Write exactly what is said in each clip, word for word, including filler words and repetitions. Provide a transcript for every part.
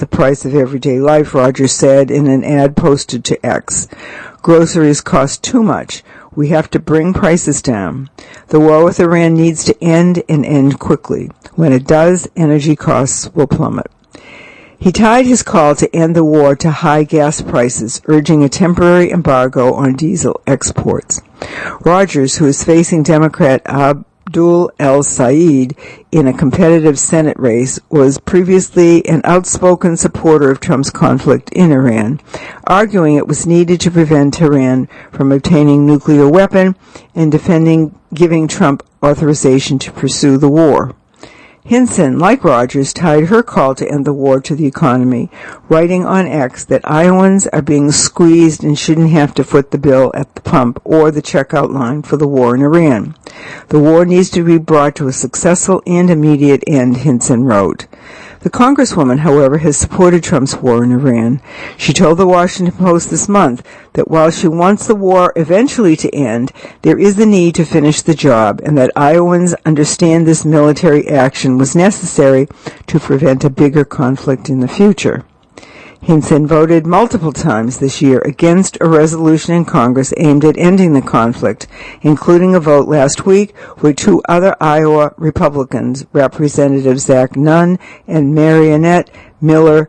the price of everyday life, Rogers said in an ad posted to X. Groceries cost too much. We have to bring prices down. The war with Iran needs to end and end quickly. When it does, energy costs will plummet. He tied his call to end the war to high gas prices, urging a temporary embargo on diesel exports. Rogers, who is facing Democrat Abdul El-Sayed in a competitive Senate race, was previously an outspoken supporter of Trump's conflict in Iran, arguing it was needed to prevent Iran from obtaining nuclear weapon and defending giving Trump authorization to pursue the war. Hinson, like Rogers, tied her call to end the war to the economy, writing on X that Iowans are being squeezed and shouldn't have to foot the bill at the pump or the checkout line for the war in Iran. The war needs to be brought to a successful and immediate end, Hinson wrote. The Congresswoman, however, has supported Trump's war in Iran. She told the Washington Post this month that while she wants the war eventually to end, there is the need to finish the job, and that Iowans understand this military action was necessary to prevent a bigger conflict in the future. Hinson voted multiple times this year against a resolution in Congress aimed at ending the conflict, including a vote last week where two other Iowa Republicans, Representatives Zach Nunn and Marionette Miller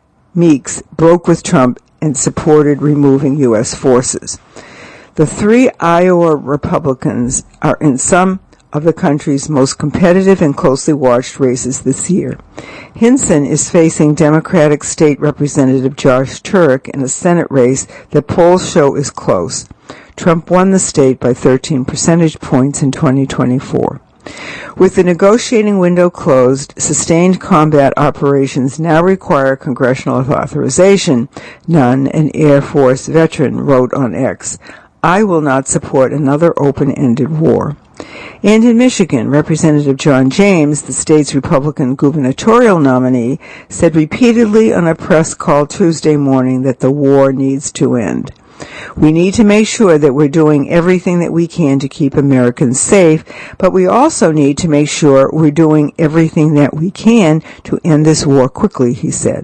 Meeks, broke with Trump and supported removing U S forces. The three Iowa Republicans are in some of the country's most competitive and closely watched races this year. Hinson is facing Democratic State Representative Josh Turek in a Senate race that polls show is close. Trump won the state by thirteen percentage points in twenty twenty-four. With the negotiating window closed, sustained combat operations now require congressional authorization, Nunn, an Air Force veteran, wrote on X. I will not support another open-ended war. And in Michigan, Representative John James, the state's Republican gubernatorial nominee, said repeatedly on a press call Tuesday morning that the war needs to end. We need to make sure that we're doing everything that we can to keep Americans safe, but we also need to make sure we're doing everything that we can to end this war quickly, he said.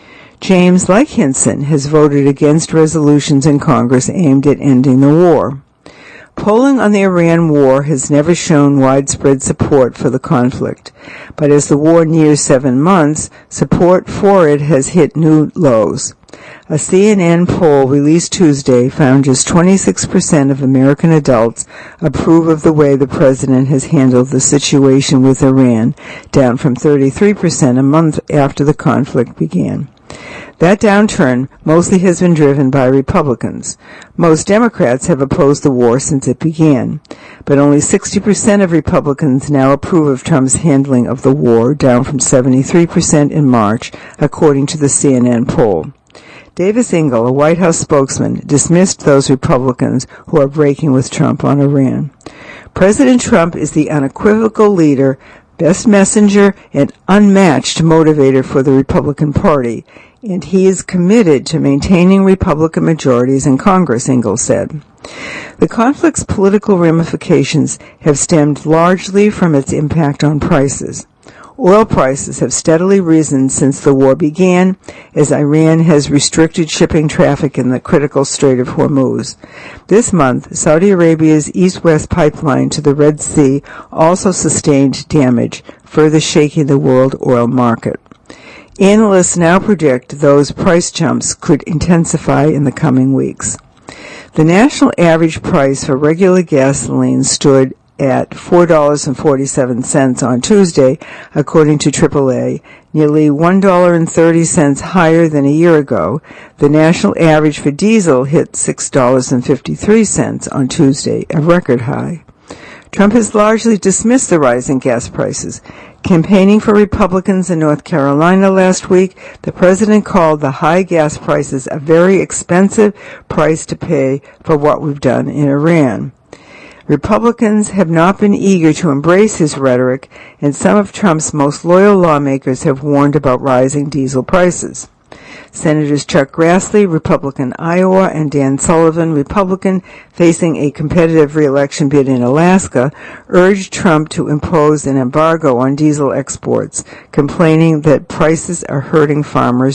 James, like Hinson, has voted against resolutions in Congress aimed at ending the war. Polling on the Iran war has never shown widespread support for the conflict, but as the war nears seven months, support for it has hit new lows. A C N N poll released Tuesday found just twenty-six percent of American adults approve of the way the president has handled the situation with Iran, down from thirty-three percent a month after the conflict began. That downturn mostly has been driven by Republicans. Most Democrats have opposed the war since it began, but only sixty percent of Republicans now approve of Trump's handling of the war, down from seventy-three percent in March, according to the C N N poll. Davis Ingle, a White House spokesman, dismissed those Republicans who are breaking with Trump on Iran. President Trump is the unequivocal leader, best messenger, and unmatched motivator for the Republican Party, and he is committed to maintaining Republican majorities in Congress, Ingle said. The conflict's political ramifications have stemmed largely from its impact on prices. Oil prices have steadily risen since the war began, as Iran has restricted shipping traffic in the critical Strait of Hormuz. This month, Saudi Arabia's east-west pipeline to the Red Sea also sustained damage, further shaking the world oil market. Analysts now predict those price jumps could intensify in the coming weeks. The national average price for regular gasoline stood at four dollars and forty-seven cents on Tuesday, according to triple A, nearly one dollar and thirty cents higher than a year ago. The national average for diesel hit six dollars and fifty-three cents on Tuesday, a record high. Trump has largely dismissed the rising gas prices. Campaigning for Republicans in North Carolina last week, the president called the high gas prices a very expensive price to pay for what we've done in Iran. Republicans have not been eager to embrace his rhetoric, and some of Trump's most loyal lawmakers have warned about rising diesel prices. Senators Chuck Grassley, Republican Iowa, and Dan Sullivan, Republican, facing a competitive re-election bid in Alaska, urged Trump to impose an embargo on diesel exports, complaining that prices are hurting farmers